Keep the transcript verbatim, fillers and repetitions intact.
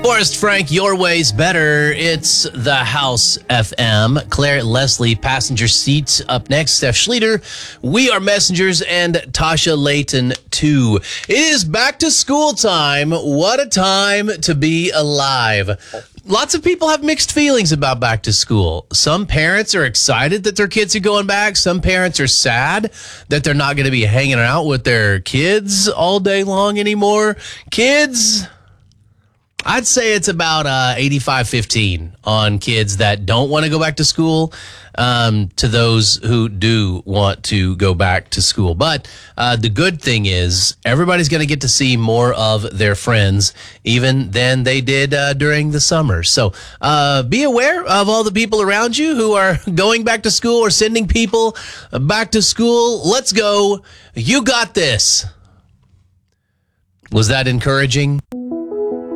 Forrest Frank, your way's better. It's the House F M. Claire Leslie, passenger seat. Up next, Steph Schlueter. We are messengers, and Tasha Layton, too. It is back to school time. What a time to be alive. Lots of people have mixed feelings about back to school. Some parents are excited that their kids are going back. Some parents are sad that they're not going to be hanging out with their kids all day long anymore. Kids, I'd say it's about uh, eighty-five fifteen on kids that don't want to go back to school um, to those who do want to go back to school. But uh, the good thing is everybody's going to get to see more of their friends even than they did uh, during the summer. So uh, be aware of all the people around you who are going back to school or sending people back to school. Let's go. You got this. Was that encouraging?